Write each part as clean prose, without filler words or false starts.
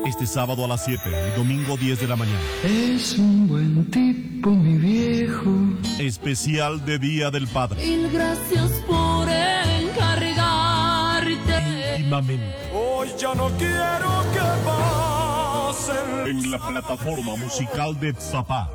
Este sábado a las 7 y domingo 10 de la mañana. Es un buen tipo, mi viejo. Especial de Día del Padre. Mil gracias por encargarte. Íntimamente. Hoy ya no quiero que pasen. En la plataforma musical de Tzapá.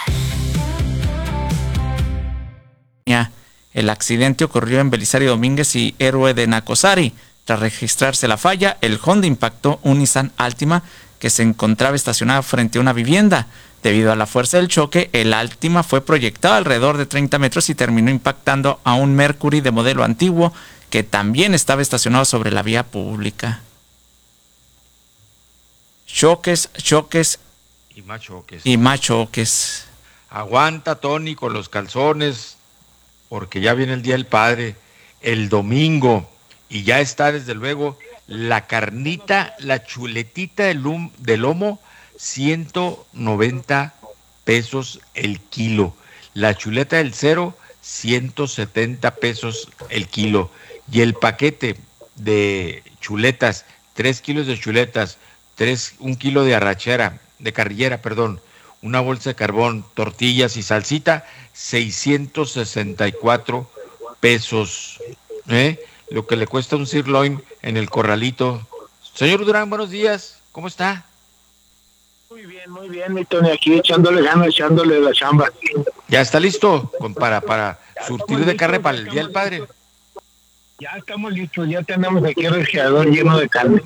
El accidente ocurrió en Belisario Domínguez y Héroe de Nacosari. Tras registrarse la falla, el Honda impactó un Nissan Altima que se encontraba estacionado frente a una vivienda. Debido a la fuerza del choque, el Altima fue proyectado alrededor de 30 metros y terminó impactando a un Mercury de modelo antiguo que también estaba estacionado sobre la vía pública. Choques y más choques. y más choques. Aguanta, Tony, con los calzones, porque ya viene el Día del Padre, el domingo, y ya está desde luego la carnita, la chuletita de lomo, 190 pesos el kilo. La chuleta del cero, 170 pesos el kilo. Y el paquete de chuletas, 3 kilos de chuletas, 1 kilo de carrillera, una bolsa de carbón, tortillas y salsita, 664 pesos. Lo que le cuesta un sirloin en el corralito. Señor Durán, buenos días, ¿cómo está? Muy bien, mi Tony, aquí echándole ganas, echándole la chamba. ¿Ya está listo para surtir de carne para el Día del Padre? Ya estamos listos, ya tenemos aquí el refrigerador lleno de carne.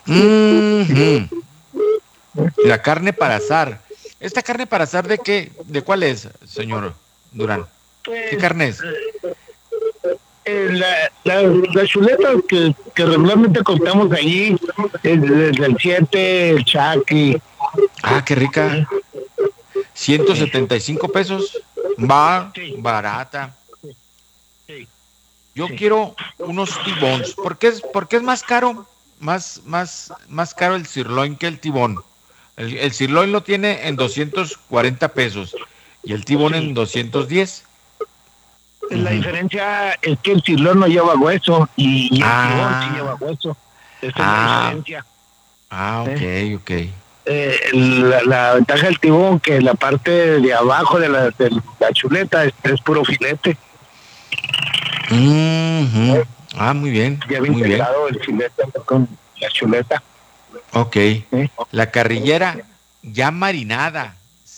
La carne para asar. ¿Esta carne para asar de qué? ¿De cuál es, señor Durán? ¿Qué carne es? La chuleta que regularmente compramos allí, desde el 7, el Chaki. Ah, qué rica. 175 pesos. Va, sí. Barata. Sí. Yo quiero unos T-bones. ¿Por qué es más caro? Más caro el sirloin que el T-bone. El sirloin lo tiene en 240 pesos y el T-bone en 210. La diferencia es que el sirloin no lleva hueso y el T-bone sí lleva hueso. Esa es la diferencia. Ok. La ventaja del T-bone que la parte de abajo de la chuleta es puro filete. Muy bien. Ya bien integrado el filete con la chuleta. Ok. La carrillera ya marinada,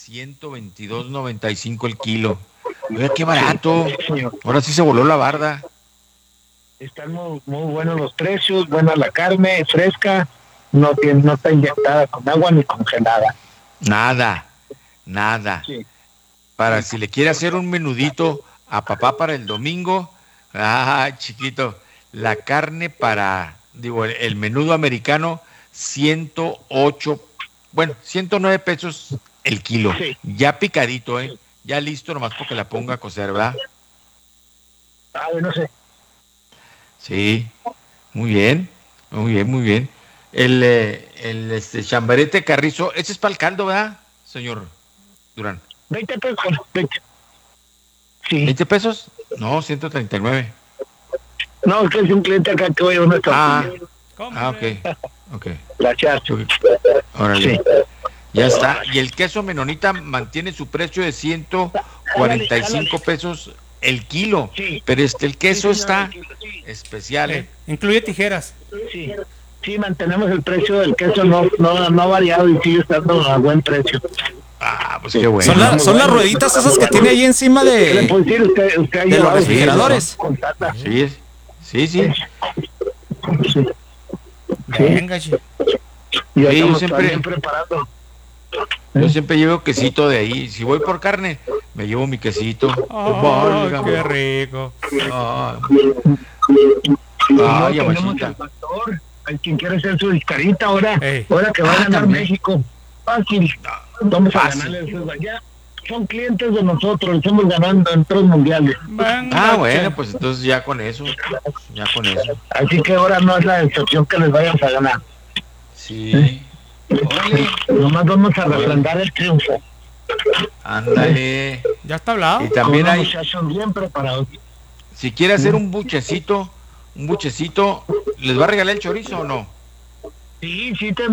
122.95 el kilo. Oiga, qué barato. Sí, ahora sí se voló la barda. Están muy buenos los precios, buena la carne, fresca, no está inyectada con agua ni congelada. Nada. Sí. Para si le quiere hacer un menudito a papá para el domingo, chiquito, la carne el menudo americano, 109 pesos el kilo. Sí. Ya picadito, ya listo, nomás porque la ponga a cocer, ¿verdad? No sé. Sí, muy bien. El chambarete carrizo, ese es para el caldo, ¿verdad, señor Durán? 20 pesos. 20. Sí. ¿20 pesos? No, 139. No, es que es un cliente acá que voy a una tortilla. Ok. Gracias. Órale. Sí. Ya está. Y el queso menonita mantiene su precio de 145 pesos el kilo. Sí. Pero el queso está especial, Incluye tijeras. Sí, mantenemos el precio del queso, no ha variado y sigue estando a buen precio. Pues qué bueno. Son las rueditas esas que tiene ahí encima de los refrigeradores. Sí. Venga, yo siempre preparando. Yo siempre llevo quesito de ahí. Si voy por carne, me llevo mi quesito. Qué rico. Tenemos el factor. Hay quien quiere hacer su discarita ahora que va a ganar México. Fácil. Vamos a ganarle allá. Son clientes de nosotros, estamos ganando en 3 mundiales. Bueno, pues entonces ya con eso. Así que ahora no es la excepción que les vayan a ganar. Sí. Nomás vamos a refrendar el triunfo. Ándale. Ya está hablado. Y también hay muchachos bien preparados. Si quiere hacer un buchecito, ¿les va a regalar el chorizo o no? Sí,